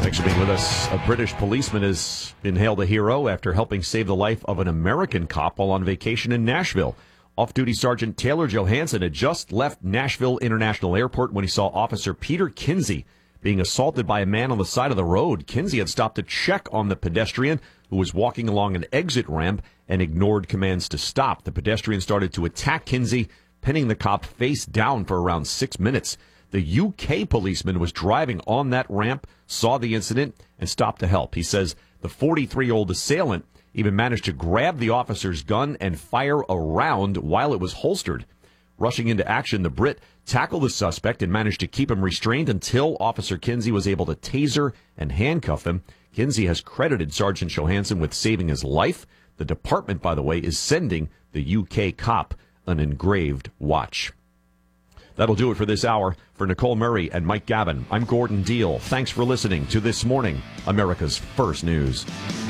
Thanks for being with us. A British policeman has been hailed a hero after helping save the life of an American cop while on vacation in Nashville. Off-duty Sergeant Taylor Johansson had just left Nashville International Airport when he saw Officer Peter Kinsey being assaulted by a man on the side of the road. Kinsey had stopped to check on the pedestrian who was walking along an exit ramp and ignored commands to stop. The pedestrian started to attack Kinsey, pinning the cop face down for around 6 minutes. The UK policeman was driving on that ramp, saw the incident, and stopped to help. He says the 43-year-old assailant even managed to grab the officer's gun and fire a round while it was holstered. Rushing into action, the Brit tackled the suspect and managed to keep him restrained until Officer Kinsey was able to taser and handcuff him. Kinsey has credited Sergeant Johansson with saving his life. The department, by the way, is sending the UK cop an engraved watch. That'll do it for this hour. For Nicole Murray and Mike Gavin, I'm Gordon Deal. Thanks for listening to This Morning, America's First News.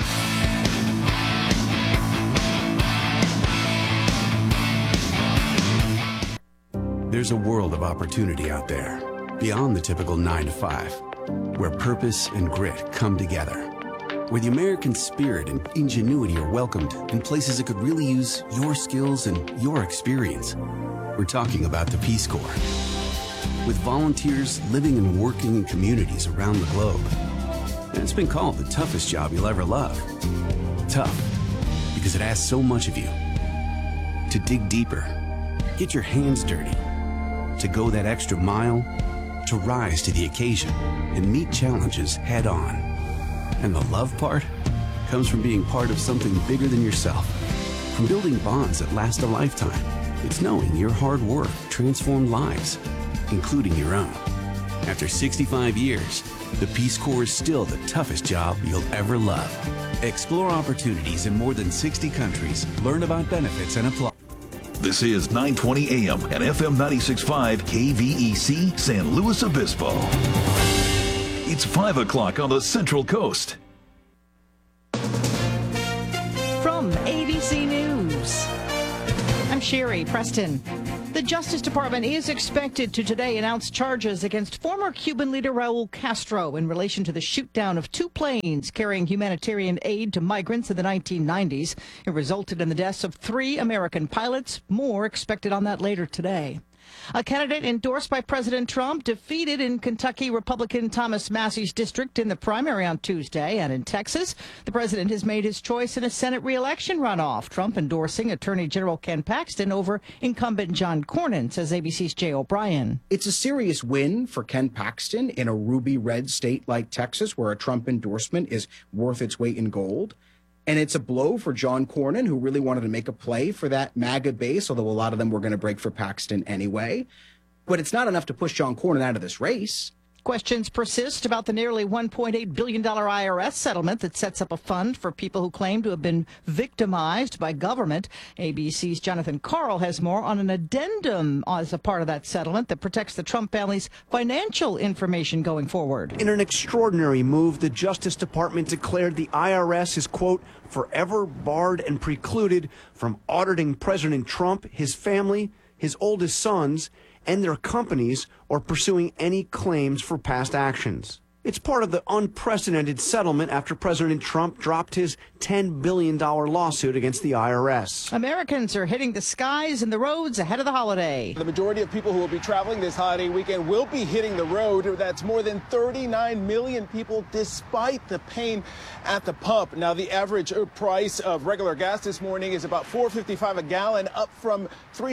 There's a world of opportunity out there, beyond the typical 9 to 5, where purpose and grit come together, where the American spirit and ingenuity are welcomed in places that could really use your skills and your experience. We're talking about the Peace Corps. With volunteers living and working in communities around the globe. And it's been called the toughest job you'll ever love. Tough, because it asks so much of you. To dig deeper, get your hands dirty, to go that extra mile, to rise to the occasion and meet challenges head on. And the love part comes from being part of something bigger than yourself, from building bonds that last a lifetime. It's knowing your hard work transformed lives, including your own. After 65 years, the Peace Corps is still the toughest job you'll ever love. Explore opportunities in more than 60 countries. Learn about benefits and apply. This is 920 AM and FM 96.5 KVEC San Luis Obispo. It's 5 o'clock on the Central Coast. From ABC News, I'm Sherry Preston. The Justice Department is expected to today announce charges against former Cuban leader Raul Castro in relation to the shoot-down of 2 planes carrying humanitarian aid to migrants in the 1990s. It resulted in the deaths of 3 American pilots. More expected on that later today. A candidate endorsed by President Trump defeated in Kentucky Republican Thomas Massey's district in the primary on Tuesday. And in Texas, the president has made his choice in a Senate re-election runoff. Trump endorsing Attorney General Ken Paxton over incumbent John Cornyn, says ABC's Jay O'Brien. It's a serious win for Ken Paxton in a ruby red state like Texas, where a Trump endorsement is worth its weight in gold. And it's a blow for John Cornyn, who really wanted to make a play for that MAGA base, although a lot of them were going to break for Paxton anyway. But it's not enough to push John Cornyn out of this race. Questions persist about the nearly $1.8 billion IRS settlement that sets up a fund for people who claim to have been victimized by government. ABC's Jonathan Karl has more on an addendum as a part of that settlement that protects the Trump family's financial information going forward. In an extraordinary move, the Justice Department declared the IRS is, quote, forever barred and precluded from auditing President Trump, his family, his oldest sons, and their companies, or pursuing any claims for past actions. It's part of the unprecedented settlement after President Trump dropped his $10 billion lawsuit against the IRS. Americans are hitting the skies and the roads ahead of the holiday. The majority of people who will be traveling this holiday weekend will be hitting the road. That's more than 39 million people, despite the pain at the pump. Now, the average price of regular gas this morning is about $4.55 a gallon, up from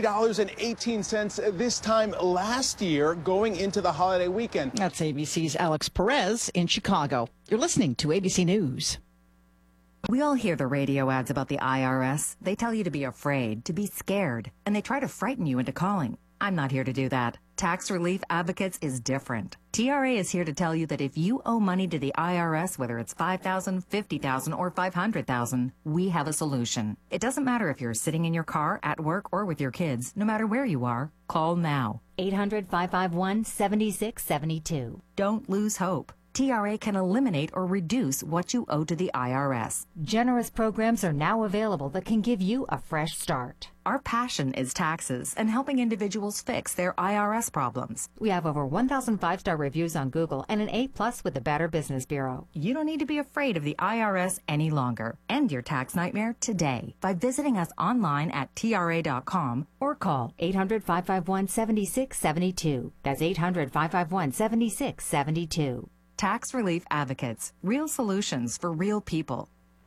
$3.18 this time last year going into the holiday weekend. That's ABC's Alex Perez in Chicago. You're listening to ABC News. We all hear the radio ads about the IRS. They tell you to be afraid, to be scared, and they try to frighten you into calling. I'm not here to do that. Tax Relief Advocates is different. TRA is here to tell you that if you owe money to the IRS, whether it's $5,000, $50,000, or $500,000, we have a solution. It doesn't matter if you're sitting in your car, at work, or with your kids. No matter where you are, call now. 800-551-7672. Don't lose hope. TRA can eliminate or reduce what you owe to the IRS. Generous programs are now available that can give you a fresh start. Our passion is taxes and helping individuals fix their IRS problems. We have over 1,000 5-star reviews on Google and an A+ with the Better Business Bureau. You don't need to be afraid of the IRS any longer. End your tax nightmare today by visiting us online at TRA.com or call 800-551-7672. That's 800-551-7672. Tax Relief Advocates. Real solutions for real people.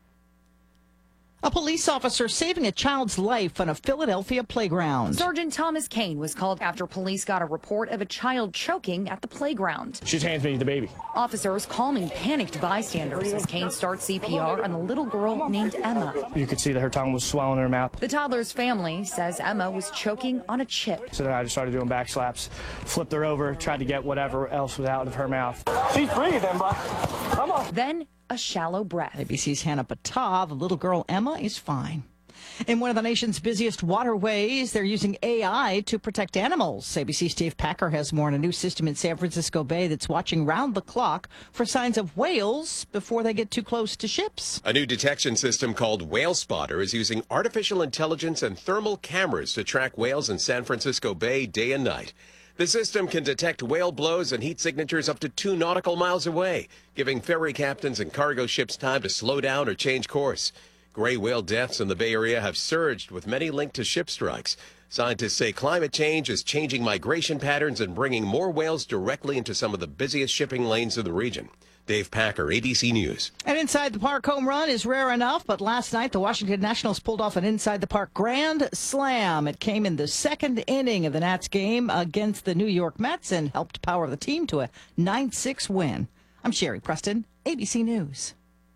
A police officer saving a child's life on a Philadelphia playground. Sergeant Thomas Kane was called after police got a report of a child choking at the playground. She hands me the baby. Officers calming panicked bystanders as Kane starts CPR on a little girl named Emma. You could see that her tongue was swelling in her mouth. The toddler's family says Emma was choking on a chip. So then I just started doing back slaps, flipped her over, tried to get whatever else was out of her mouth. She's breathing, but come on. Then a shallow breath. ABC's Hannah Patah, the little girl Emma, is fine. In one of the nation's busiest waterways, they're using AI to protect animals. ABC's Dave Packer has more on a new system in San Francisco Bay that's watching round the clock for signs of whales before they get too close to ships. A new detection system called Whale Spotter is using artificial intelligence and thermal cameras to track whales in San Francisco Bay day and night. The system can detect whale blows and heat signatures up to 2 nautical miles away, giving ferry captains and cargo ships time to slow down or change course. Gray whale deaths in the Bay Area have surged, with many linked to ship strikes. Scientists say climate change is changing migration patterns and bringing more whales directly into some of the busiest shipping lanes of the region. Dave Packer, ABC News. An inside the park home run is rare enough, but last night the Washington Nationals pulled off an inside the park grand slam. It came in the second inning of the Nats game against the New York Mets and helped power the team to a 9-6 win. I'm Sherry Preston, ABC News.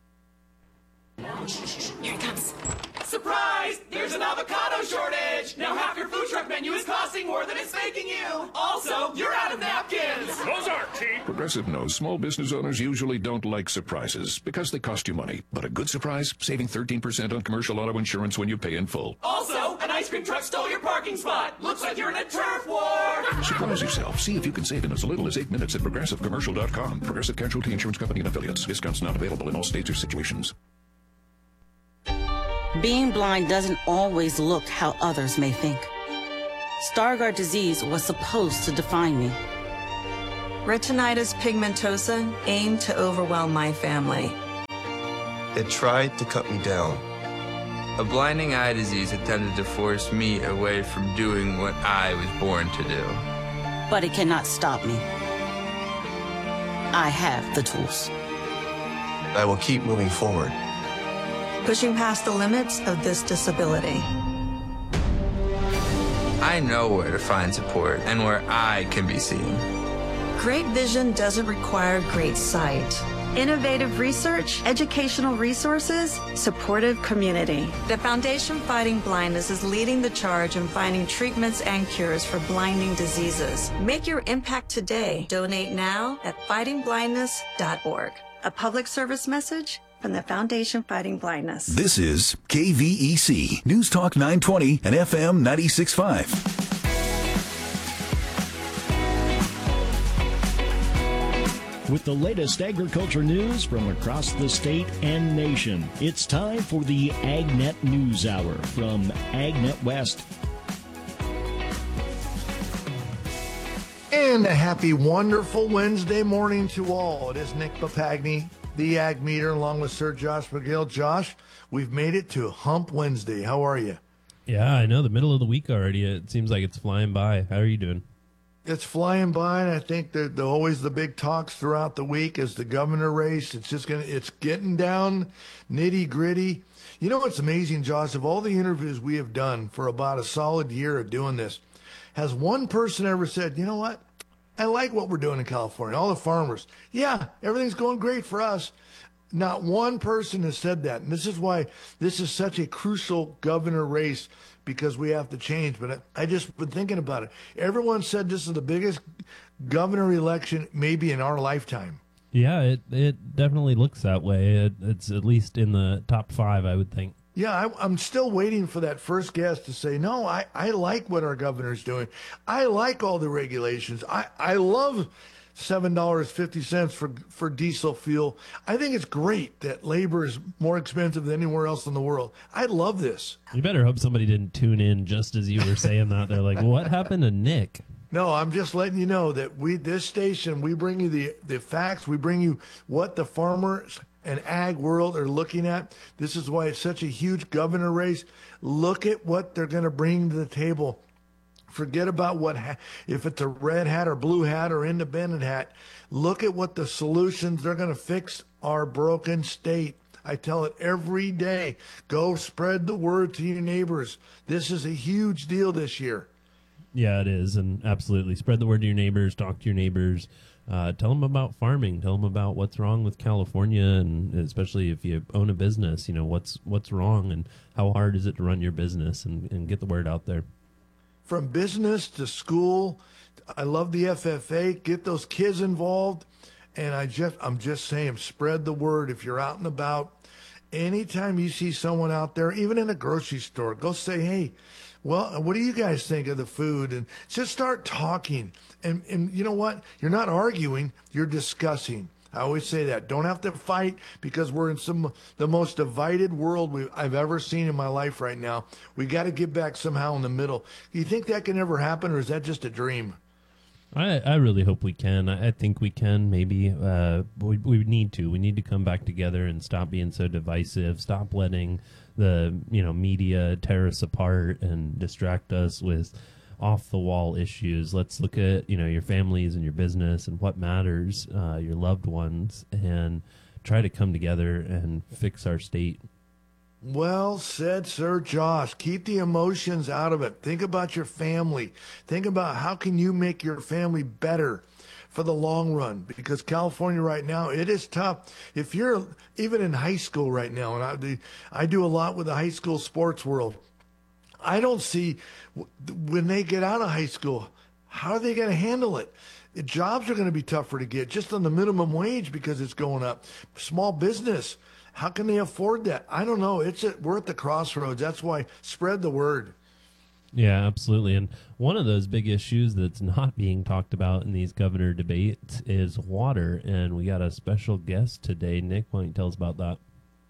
Here it comes. Surprise! There's an avocado shortage! Now half your food truck menu is costing more than it's making you! Also, you're out of napkins! Those aren't cheap! Progressive knows small business owners usually don't like surprises because they cost you money. But a good surprise? Saving 13% on commercial auto insurance when you pay in full. Also, an ice cream truck stole your parking spot! Looks like you're in a turf war! Surprise yourself. See if you can save in as little as 8 minutes at ProgressiveCommercial.com. Progressive Casualty Insurance Company and Affiliates. Discounts not available in all states or situations. Being blind doesn't always look how others may think. Stargardt disease was supposed to define me. Retinitis pigmentosa aimed to overwhelm my family. It tried to cut me down. A blinding eye disease attempted to force me away from doing what I was born to do. But it cannot stop me. I have the tools. I will keep moving forward. Pushing past the limits of this disability. I know where to find support and where I can be seen. Great vision doesn't require great sight. Innovative research, educational resources, supportive community. The Foundation Fighting Blindness is leading the charge in finding treatments and cures for blinding diseases. Make your impact today. Donate now at fightingblindness.org. A public service message from the Foundation Fighting Blindness. This is KVEC, News Talk 920 and FM 96.5. With the latest agriculture news from across the state and nation, it's time for the AgNet News Hour from AgNet West. And a happy, wonderful Wednesday morning to all. It is Nick Papagni, the Ag Meter, along with Sir Josh McGill. Josh, we've made it to Hump Wednesday. How are you? Yeah, I know. The middle of the week already. It seems like it's flying by. How are you doing? It's flying by, and I think that always the big talks throughout the week is the governor race. It's getting down nitty gritty. You know what's amazing, Josh? Of all the interviews we have done for about a solid year of doing this, has one person ever said, you know what? I like what we're doing in California. All the farmers, yeah, everything's going great for us. Not one person has said that. And this is why this is such a crucial governor race, because we have to change. But I just been thinking about it. Everyone said this is the biggest governor election maybe in our lifetime. Yeah, it definitely looks that way. It's at least in the top 5, I would think. Yeah, I'm still waiting for that first guest to say, no, I like what our governor's doing. I like all the regulations. I love $7.50 for diesel fuel. I think it's great that labor is more expensive than anywhere else in the world. I love this. You better hope somebody didn't tune in just as you were saying that. They're like, what happened to Nick? No, I'm just letting you know that this station, we bring you the facts. We bring you what the farmers and ag world are looking at. This is why it's such a huge governor race. Look at what they're going to bring to the table. Forget about if it's a red hat or blue hat or independent hat. Look at what the solutions they're going to fix our broken state. I tell it every day. Go spread the word to your neighbors. This is a huge deal this year. Yeah, it is, and absolutely. Spread the word to your neighbors, talk to your neighbors, tell them about farming, tell them about what's wrong with California, and especially if you own a business, what's wrong and how hard is it to run your business, and get the word out there. From business to school, I love the FFA. Get those kids involved, and I'm just saying, spread the word if you're out and about. Anytime you see someone out there, even in a grocery store, go say, hey, well, what do you guys think of the food? And just start talking. And you know what? You're not arguing, you're discussing. I always say that. Don't have to fight because we're in the most divided world I've ever seen in my life right now. We got to get back somehow in the middle. Do you think that can ever happen, or is that just a dream? I really hope we can. I think we can. Maybe we need to. We need to come back together and stop being so divisive. Stop letting the media tear us apart and distract us with off the wall issues. Let's look at your families and your business and what matters, your loved ones, and try to come together and fix our state. Well said, Sir Josh. Keep the emotions out of it. Think about your family. Think about how can you make your family better for the long run, because California right now, it is tough. If you're even in high school right now, and I do a lot with the high school sports world, I don't see when they get out of high school, how are they going to handle it? Jobs are going to be tougher to get just on the minimum wage because it's going up. Small business, how can they afford that? I don't know. We're at the crossroads. That's why spread the word. Yeah, absolutely. And one of those big issues that's not being talked about in these governor debates is water. And we got a special guest today. Nick, why don't you tell us about that?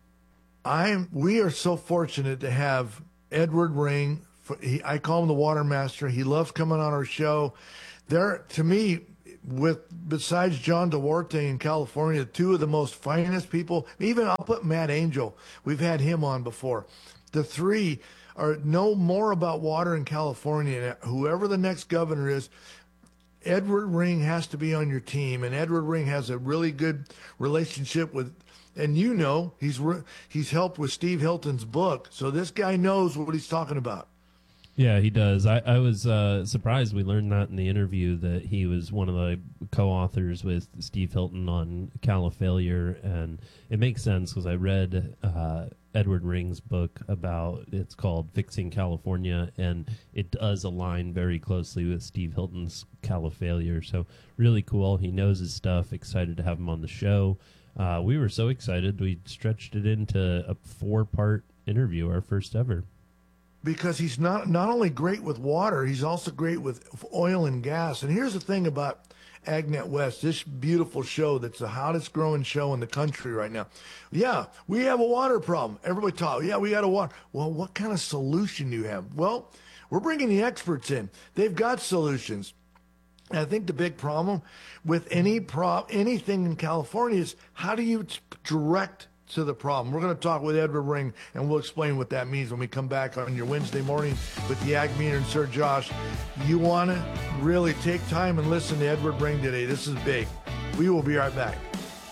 We are so fortunate to have Edward Ring. I call him the Water Master. He loves coming on our show. To me, besides John Duarte in California, two of the most finest people. Even I'll put Matt Angel. We've had him on before. The three know more about water in California. And whoever the next governor is, Edward Ring has to be on your team. And Edward Ring has a really good relationship with, and he's helped with Steve Hilton's book. So this guy knows what he's talking about. Yeah, he does. I was surprised we learned that in the interview, that he was one of the co-authors with Steve Hilton on Califailure, and it makes sense because I read Edward Ring's book it's called Fixing California, and it does align very closely with Steve Hilton's Califailure. So really cool. He knows his stuff. Excited to have him on the show. We were so excited we stretched it into a 4-part interview, our first ever. Because he's not only great with water, he's also great with oil and gas. And here's the thing about AgNet West, this beautiful show that's the hottest growing show in the country right now. Yeah, we have a water problem. Everybody talk. Yeah, we got a water. Well, what kind of solution do you have? Well, we're bringing the experts in. They've got solutions. And I think the big problem with anything in California is how do you direct to the problem? We're going to talk with Edward Ring, and we'll explain what that means when we come back on your Wednesday morning with the Ag Meter and Sir Josh. You want to really take time and listen to Edward Ring today. This is big. We will be right back.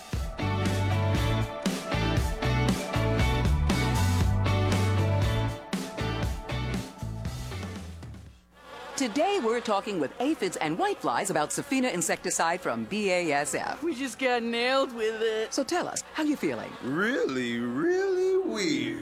Today we're talking with aphids and whiteflies about Safina insecticide from BASF. We just got nailed with it. So tell us, how you feeling? Really, really weird.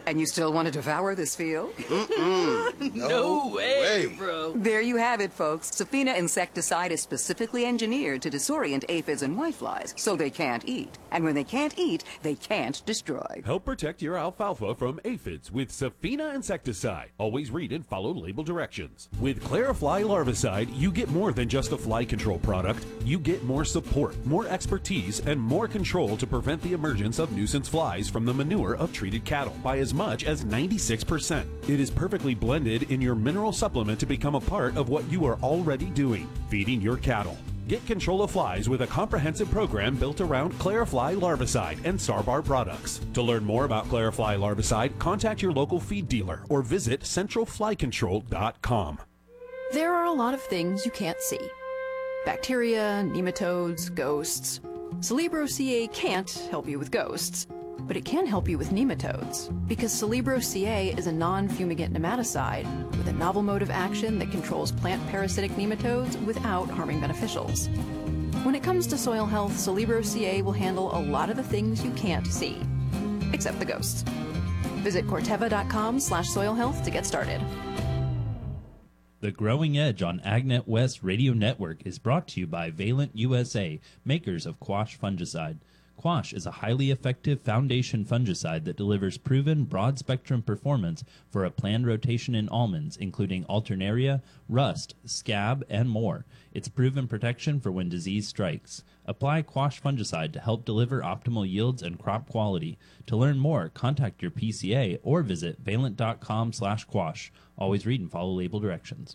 And you still want to devour this field? No way, bro. There you have it, folks. Safina insecticide is specifically engineered to disorient aphids and whiteflies, so they can't eat. And when they can't eat, they can't destroy. Help protect your alfalfa from aphids with Safina insecticide. Always read and follow label directions. With Clarifly larvicide, you get more than just a fly control product. You get more support, more expertise, and more control to prevent the emergence of nuisance flies from the manure of treated cattle by as much as 96%. It is perfectly blended in your mineral supplement to become a part of what you are already doing, feeding your cattle. Get control of flies with a comprehensive program built around Clarifly larvicide and Sarbar products. To learn more about Clarifly larvicide, contact your local feed dealer or visit centralflycontrol.com. There are a lot of things you can't see. Bacteria, nematodes, ghosts. Celebro CA can't help you with ghosts, but it can help you with nematodes, because Celebro CA is a non-fumigant nematicide with a novel mode of action that controls plant parasitic nematodes without harming beneficials. When it comes to soil health, Celebro CA will handle a lot of the things you can't see, except the ghosts. Visit Corteva.com/soil health to get started. The Growing Edge on AgNet West Radio Network is brought to you by Valent USA, makers of Quash fungicide. Quash is a highly effective foundation fungicide that delivers proven broad-spectrum performance for a planned rotation in almonds, including alternaria, rust, scab, and more. It's proven protection for when disease strikes. Apply Quash fungicide to help deliver optimal yields and crop quality. To learn more, contact your PCA or visit valent.com/quash. Always read and follow label directions.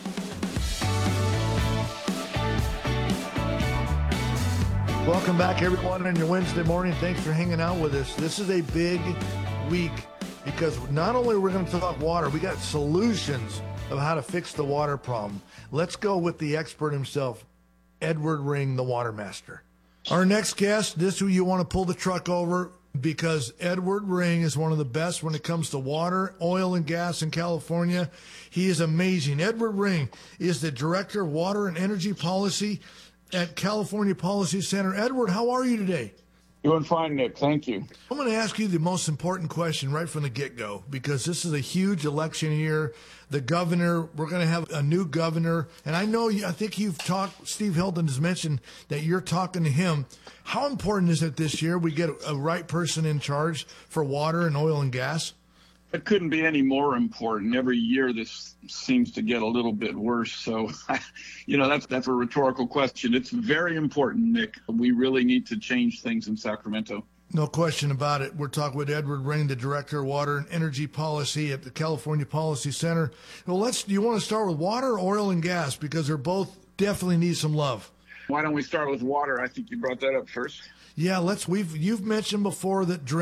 Welcome back, everyone, on your Wednesday morning. Thanks for hanging out with us. This is a big week because not only are we going to talk water, we got solutions of how to fix the water problem. Let's go with the expert himself, Edward Ring, the Water Master. Our next guest, this is who you want to pull the truck over, because Edward Ring is one of the best when it comes to water, oil, and gas in California. He is amazing. Edward Ring is the Director of Water and Energy Policy at California Policy Center. Edward, how are you today? Doing fine, Nick. Thank you. I'm going to ask you the most important question right from the get-go, because this is a huge election year. The governor, we're going to have a new governor, and I think you've talked, Steve Hilton has mentioned that you're talking to him. How important is it this year we get a right person in charge for water and oil and gas? It couldn't be any more important. Every year this seems to get a little bit worse. So, that's a rhetorical question. It's very important, Nick. We really need to change things in Sacramento. No question about it. We're talking with Edward Ring, the Director of Water and Energy Policy at the California Policy Center. Well, do you want to start with water, oil, and gas? Because they're both definitely need some love. Why don't we start with water? I think you brought that up first. Yeah, you've mentioned before that